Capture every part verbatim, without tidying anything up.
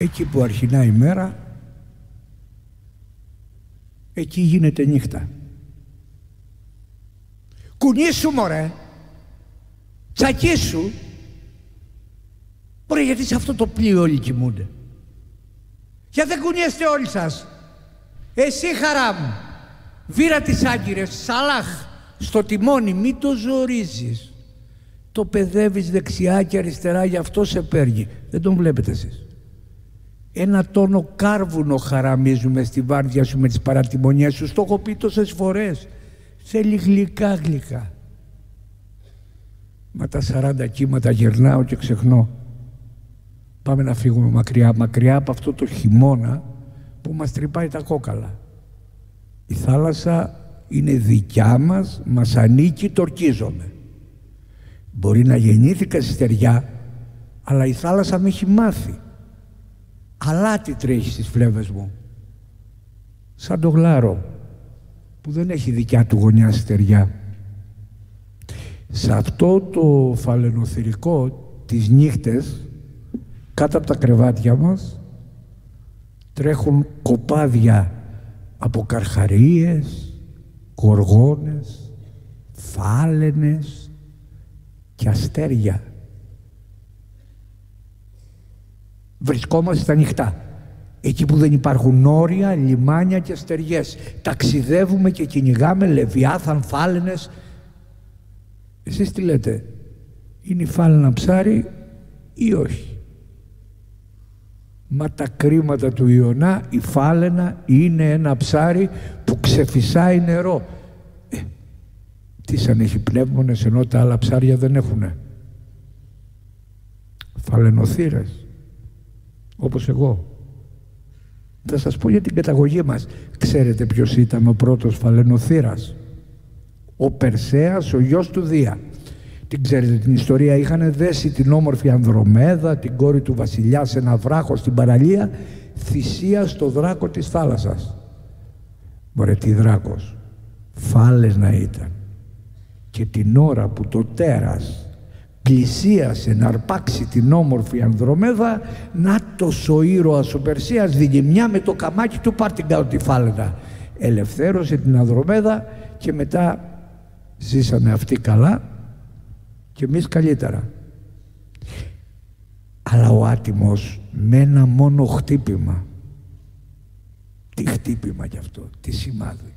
Εκεί που αρχινά η μέρα, εκεί γίνεται νύχτα. Κουνήσου μωρέ, τσακίσου. Μωρέ, γιατί σε αυτό το πλοίο όλοι κοιμούνται? Γιατί δεν κουνιέστε όλοι σας? Εσύ Χαράμ, βήρα τις άγκυρες, Σαλάχ, στο τιμόνι, μη το ζορίζεις. Το παιδεύεις δεξιά και αριστερά, γι' αυτό σε παίρνει. Δεν τον βλέπετε εσείς? Ένα τόνο κάρβουνο χαραμίζουμε στη βάρδια σου με τις παρατιμονιές σου. Στο έχω πει τόσες φορές. Θέλει γλυκά γλυκά. Μα τα σαράντα κύματα γυρνάω και ξεχνώ. Πάμε να φύγουμε μακριά, μακριά από αυτό το χειμώνα που μας τρυπάει τα κόκαλα. Η θάλασσα είναι δικιά μας, μας ανήκει, το ορκίζομαι. Μπορεί να γεννήθηκα στη στεριά, αλλά η θάλασσα με έχει μάθει. Αλάτι τρέχει στις φλέβες μου. Σαν το γλάρο που δεν έχει δικιά του γωνιά στεριά. Σε αυτό το φαλαινοθυρικό τις νύχτες, κάτω από τα κρεβάτια μας τρέχουν κοπάδια από καρχαρίες, γοργόνες, φάλαινες και αστέρια. Βρισκόμαστε στα νυχτά, εκεί που δεν υπάρχουν όρια, λιμάνια και στεριές. Ταξιδεύουμε και κυνηγάμε λεβιάθαν, φάλαινες. Εσείς τι λέτε, είναι η φάλαινα ψάρι ή όχι? Μα τα κρίματα του Ιωνά, η φάλαινα είναι ένα ψάρι που ξεφυσάει νερό. Ε, τι σαν έχει πνεύμονες, ενώ τα άλλα ψάρια δεν έχουνε? Φαλαινοθύρες, όπως εγώ. Θα σας πω για την καταγωγή μας. Ξέρετε ποιος ήταν ο πρώτος φαλαινοθύρας? Ο Περσέας, ο γιος του Δία. Την ξέρετε την ιστορία? Είχαν δέσει την όμορφη Ανδρομέδα, την κόρη του βασιλιά, σε ένα βράχο στην παραλία, θυσία στο δράκο της θάλασσας. Μωρέ, τι δράκος, φάλες να ήταν. Και την ώρα που το τέρας πλησίασε να αρπάξει την όμορφη Ανδρομέδα, νάτος ο ήρωας ο Περσέας δίνει μια με το καμάκι του, πάρ' την κάτω τη φάλαινα. Ελευθέρωσε την Ανδρομέδα και μετά ζήσανε αυτοί καλά και εμείς καλύτερα. Αλλά ο άτιμος με ένα μόνο χτύπημα. Τι χτύπημα κι αυτό, τι σημάδι.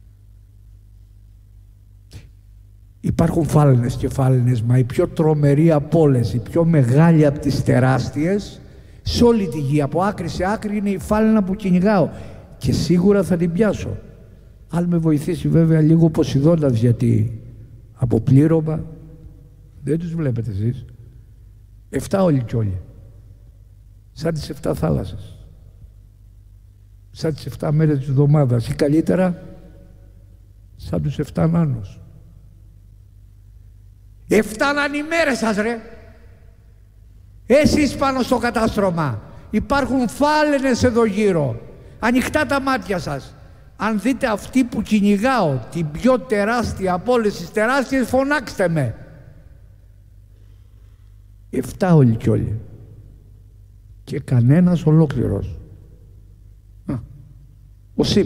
Υπάρχουν φάλαινες και φάλαινες, μα η πιο τρομερή από όλες, η πιο μεγάλη από τις τεράστιες σε όλη τη γη, από άκρη σε άκρη, είναι η φάλαινα που κυνηγάω και σίγουρα θα την πιάσω. Αν με βοηθήσει βέβαια λίγο ο Ποσειδώνας, γιατί από πλήρωμα δεν τους βλέπετε εσείς. Εφτά όλοι κι όλοι. Σαν τις εφτά θάλασσες. Σαν τις εφτά μέρες της εβδομάδας ή καλύτερα σαν τους εφτά νάνους. Εφτάναν οι μέρες σας ρε. Εσείς πάνω στο κατάστρωμα. Υπάρχουν φάλαινες εδώ γύρω. Ανοιχτά τα μάτια σας. Αν δείτε αυτή που κυνηγάω, την πιο τεράστια από όλες τις τεράστιες, φωνάξτε με. Εφτά όλοι κι όλοι. Και κανένας ολόκληρος. Α, ο Σιμ,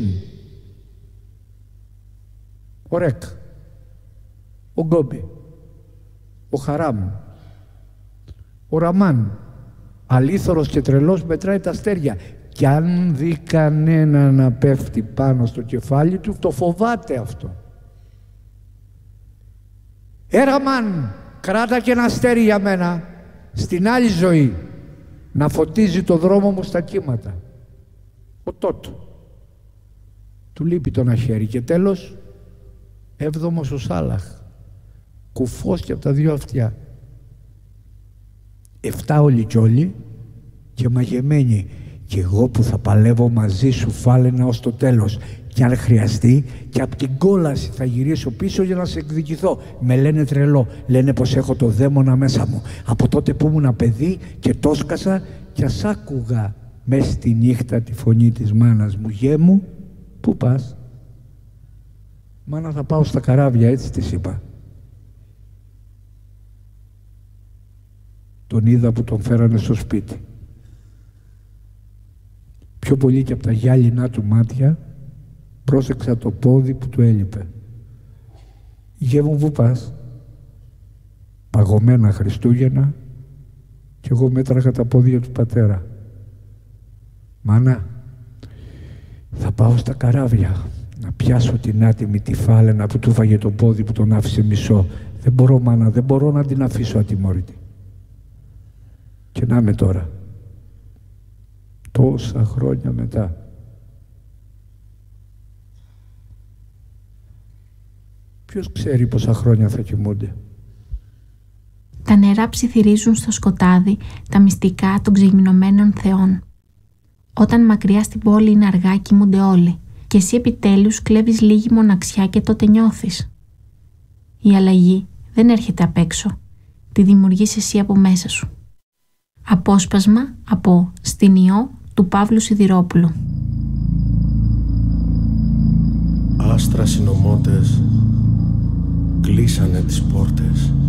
ο Ρεκ, ο Γκόμπι, ο Χαράμ, ο Ραμάν, αλήθωρος και τρελός, μετράει τα αστέρια. Κι αν δει κανένα να πέφτει πάνω στο κεφάλι του, το φοβάται αυτό. Ε, Ραμάν, κράτα και ένα αστέρι για μένα, στην άλλη ζωή, να φωτίζει το δρόμο μου στα κύματα. Ο Τότ. Του λείπει το ένα χέρι. Και τέλος, έβδομος ο Σάλαχ, κουφός και από τα δύο αυτιά. Εφτά όλοι κι όλοι και μαγεμένοι. Κι εγώ που θα παλεύω μαζί σου φάλαινα ως το τέλος. Κι αν χρειαστεί, και απ' την κόλαση θα γυρίσω πίσω για να σε εκδικηθώ. Με λένε τρελό, λένε πως έχω το δαίμονα μέσα μου. Από τότε που ήμουν παιδί και το σκασα κι ας άκουγα μες στη νύχτα τη φωνή της μάνας μου. Γέ μου, πού πας? Μάνα, θα πάω στα καράβια, έτσι της είπα. Τον είδα που τον φέρανε στο σπίτι. πιο πολύ και από τα γυάλινά του μάτια, πρόσεξα το πόδι που του έλειπε. «Γε μου, πού πας?» «Παγωμένα Χριστούγεννα», κι εγώ μέτραγα τα πόδια του πατέρα. «Μάνα, θα πάω στα καράβια να πιάσω την άτιμη τη φάλαινα που του φάγε το πόδι που τον άφησε μισό. Δεν μπορώ, μάνα, δεν μπορώ να την αφήσω ατιμόρυτη». Και να με τώρα, τόσα χρόνια μετά. Ποιος ξέρει πόσα χρόνια θα κοιμούνται. Τα νερά ψιθυρίζουν στο σκοτάδι τα μυστικά των ξεγυμνωμένων θεών. Όταν μακριά στην πόλη είναι αργά, κοιμούνται όλοι και εσύ επιτέλους κλέβεις λίγη μοναξιά και τότε νιώθεις. Η αλλαγή δεν έρχεται απ' έξω, τη δημιουργείς εσύ από μέσα σου. Απόσπασμα από «Στην Ιώ» του Παύλου Σιδηρόπουλου. Άστρα συνωμότες κλείσανε τις πόρτες.